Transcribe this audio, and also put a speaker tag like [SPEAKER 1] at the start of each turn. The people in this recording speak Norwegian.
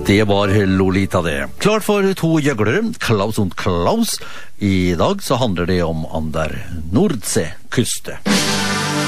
[SPEAKER 1] Det var Lolita det. Klart for to gjøglere, Klaus og Klaus. I dag så handler det om an der Nordseekuste.